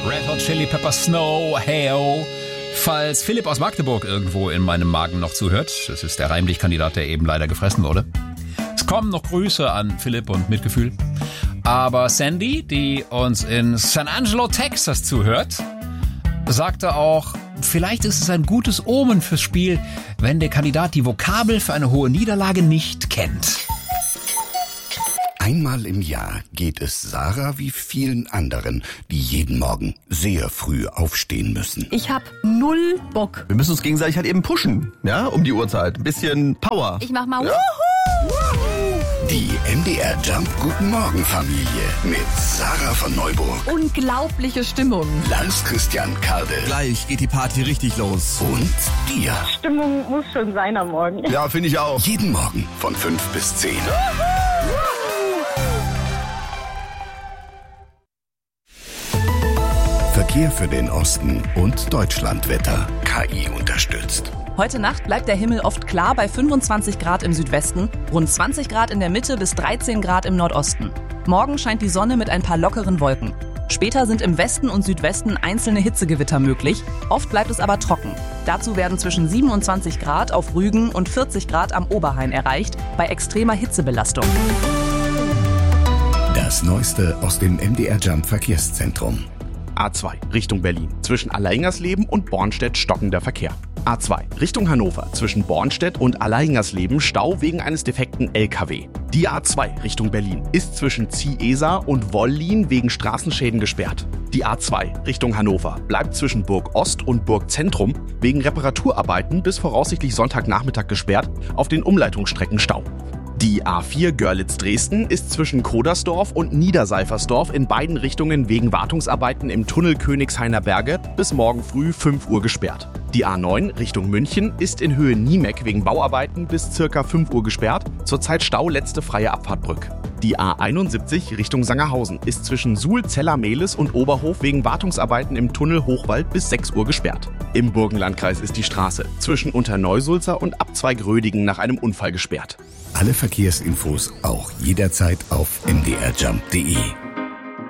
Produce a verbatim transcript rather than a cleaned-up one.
Red Hot Chili Pepper Snow, heyo. Falls Philipp aus Magdeburg irgendwo in meinem Magen noch zuhört, das ist der Reimlich-Kandidat, der eben leider gefressen wurde. Es kommen noch Grüße an Philipp und Mitgefühl. Aber Sandy, die uns in San Angelo, Texas zuhört, sagte auch, vielleicht ist es ein gutes Omen fürs Spiel, wenn der Kandidat die Vokabel für eine hohe Niederlage nicht kennt. Einmal im Jahr geht es Sarah wie vielen anderen, die jeden Morgen sehr früh aufstehen müssen. Ich hab null Bock. Wir müssen uns gegenseitig halt eben pushen, ja, um die Uhrzeit. Ein bisschen Power. Ich mach mal ja. Wuhu! Die M D R Jump Guten Morgen Familie mit Sarah von Neuburg. Unglaubliche Stimmung. Lars Christian Kade. Gleich geht die Party richtig los. Und dir. Stimmung muss schon sein am Morgen. Ja, finde ich auch. Jeden Morgen von fünf bis zehn. Verkehr für den Osten und Deutschlandwetter. K I unterstützt. Heute Nacht bleibt der Himmel oft klar bei fünfundzwanzig Grad im Südwesten, rund zwanzig Grad in der Mitte bis dreizehn Grad im Nordosten. Morgen scheint die Sonne mit ein paar lockeren Wolken. Später sind im Westen und Südwesten einzelne Hitzegewitter möglich. Oft bleibt es aber trocken. Dazu werden zwischen siebenundzwanzig Grad auf Rügen und vierzig Grad am Oberrhein erreicht, bei extremer Hitzebelastung. Das Neueste aus dem M D R Jump Verkehrszentrum. A zwei Richtung Berlin. Zwischen Allerhingersleben und Bornstedt stockender Verkehr. A zwei Richtung Hannover. Zwischen Bornstedt und Allerhingersleben Stau wegen eines defekten L K W. Die A zwei Richtung Berlin ist zwischen Ziehesar und Wollin wegen Straßenschäden gesperrt. Die A zwei Richtung Hannover bleibt zwischen Burg Ost und Burg Zentrum wegen Reparaturarbeiten bis voraussichtlich Sonntagnachmittag gesperrt, auf den Umleitungsstrecken Stau. Die A vier Görlitz-Dresden ist zwischen Kodersdorf und Niederseifersdorf in beiden Richtungen wegen Wartungsarbeiten im Tunnel Königshainer Berge bis morgen früh fünf Uhr gesperrt. Die A neun Richtung München ist in Höhe Niemeck wegen Bauarbeiten bis circa fünf Uhr gesperrt, zurzeit Stau letzte freie Abfahrtbrück. Die A einundsiebzig Richtung Sangerhausen ist zwischen Suhl, Zeller-Mehlis und Oberhof wegen Wartungsarbeiten im Tunnel Hochwald bis sechs Uhr gesperrt. Im Burgenlandkreis ist die Straße zwischen Unterneusulzer und Abzweig Rödigen nach einem Unfall gesperrt. Alle Verkehrsinfos auch jederzeit auf m d r jump punkt d e.